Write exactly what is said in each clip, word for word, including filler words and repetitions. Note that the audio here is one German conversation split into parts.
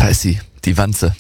ist sie, die Wanze.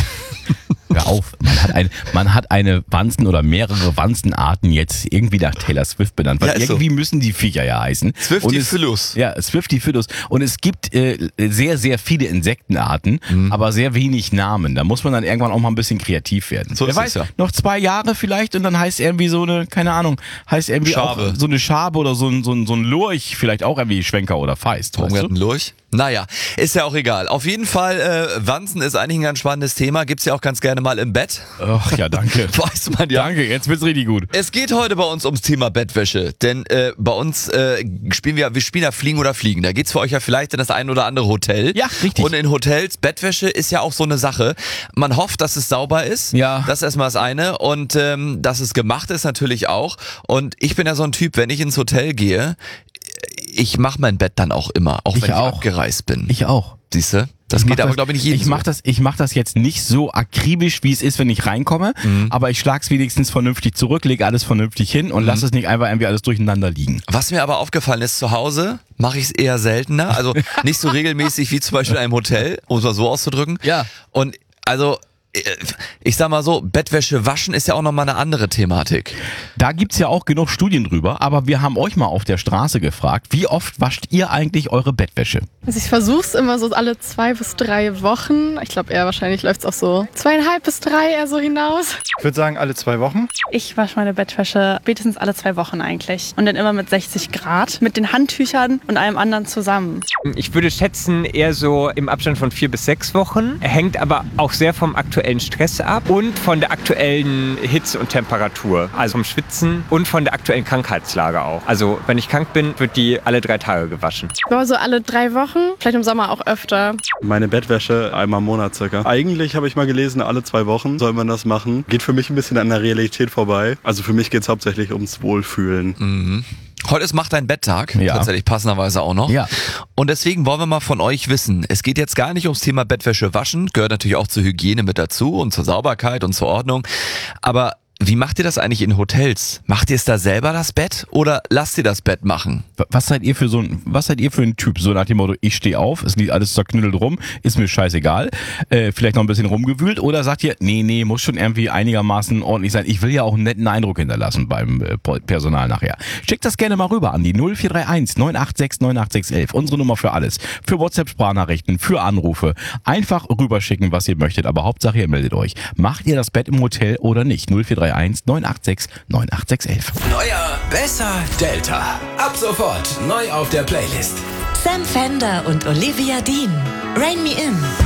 Hör auf, man hat, ein, man hat eine Wanzen oder mehrere Wanzenarten jetzt irgendwie nach Taylor Swift benannt, weil Ja, ist irgendwie so. müssen die Viecher ja heißen. Swiftifilus. Ja, Swiftifilus. Und es gibt äh, sehr, sehr viele Insektenarten, mhm. aber sehr wenig Namen. Da muss man dann irgendwann auch mal ein bisschen kreativ werden. So Wer ist weiß, es ja. noch zwei Jahre vielleicht und dann heißt irgendwie so eine, keine Ahnung, heißt irgendwie Schabe. auch so eine Schabe oder so ein, so ein, so ein Lurch, vielleicht auch irgendwie Schwenker oder Feist. Warum Weißt hat du? ein Lurch? Naja, ist ja auch egal. Auf jeden Fall, äh, Wanzen ist eigentlich ein ganz spannendes Thema. Gibt's ja auch ganz gerne mal im Bett. Ach ja, danke. Weiß man ja. Danke, jetzt wird's richtig gut. Es geht heute bei uns ums Thema Bettwäsche, denn äh, bei uns äh, spielen wir, wir spielen ja Fliegen oder Fliegen. Da geht's für euch ja vielleicht in das ein oder andere Hotel. Ja, richtig. Und in Hotels, Bettwäsche ist ja auch so eine Sache. Man hofft, dass es sauber ist. Ja. Das ist erstmal das eine. Und ähm, dass es gemacht ist natürlich auch. Und ich bin ja so ein Typ, wenn ich ins Hotel gehe, ich mache mein Bett dann auch immer, auch Ich wenn auch. ich abgereist bin. Ich auch. Siehste? Das Ich geht mach aber, das- glaube ich, nicht jedem Ich mach so. das, ich mach das jetzt nicht so akribisch, wie es ist, wenn ich reinkomme, Mhm. aber ich schlag's wenigstens vernünftig zurück, lege alles vernünftig hin und Mhm. lass es nicht einfach irgendwie alles durcheinander liegen. Was mir aber aufgefallen ist, zu Hause mache ich es eher seltener. Also nicht so regelmäßig wie zum Beispiel in einem Hotel, um es mal so auszudrücken. Ja. Und also, ich sag mal so, Bettwäsche waschen ist ja auch nochmal eine andere Thematik. Da gibt's ja auch genug Studien drüber, aber wir haben euch mal auf der Straße gefragt, wie oft wascht ihr eigentlich eure Bettwäsche? Also ich versuch's immer so alle zwei bis drei Wochen. Ich glaube eher wahrscheinlich läuft's auch so zweieinhalb bis drei eher so hinaus. Ich würde sagen, alle zwei Wochen. Ich wasche meine Bettwäsche spätestens alle zwei Wochen eigentlich. Und dann immer mit sechzig Grad, mit den Handtüchern und allem anderen zusammen. Ich würde schätzen, eher so im Abstand von vier bis sechs Wochen. Hängt aber auch sehr vom aktuellen Stress ab und von der aktuellen Hitze und Temperatur. Also vom Schwitzen und von der aktuellen Krankheitslage auch. Also wenn ich krank bin, wird die alle drei Tage gewaschen. Aber so alle drei Wochen, vielleicht im Sommer auch öfter. Meine Bettwäsche einmal im Monat circa. Eigentlich habe ich mal gelesen, alle zwei Wochen soll man das machen. Geht für mich ein bisschen an der Realität vorbei. Also für mich geht es hauptsächlich ums Wohlfühlen. Mhm. Heute ist Macht dein Betttag, Ja. tatsächlich passenderweise auch noch. Ja. Und deswegen wollen wir mal von euch wissen, es geht jetzt gar nicht ums Thema Bettwäsche waschen, gehört natürlich auch zur Hygiene mit dazu und zur Sauberkeit und zur Ordnung. Aber wie macht ihr das eigentlich in Hotels? Macht ihr es da selber das Bett oder lasst ihr das Bett machen? Was seid ihr für so ein, was seid ihr für ein Typ? So nach dem Motto, ich stehe auf, es liegt alles zerknüttelt rum, ist mir scheißegal, äh, vielleicht noch ein bisschen rumgewühlt, oder sagt ihr, nee, nee, muss schon irgendwie einigermaßen ordentlich sein. Ich will ja auch einen netten Eindruck hinterlassen beim äh, Personal nachher. Schickt das gerne mal rüber an die null vier drei eins neun acht sechs neun acht sechs eins, unsere Nummer für alles. Für WhatsApp-Sprachnachrichten, für Anrufe. Einfach rüberschicken, was ihr möchtet, aber Hauptsache ihr meldet euch. Macht ihr das Bett im Hotel oder nicht? null vier drei eins neun acht sechs neun acht sechs eins. Neuer, besser, Delta. Ab sofort neu auf der Playlist. Sam Fender und Olivia Dean. Rain Me In.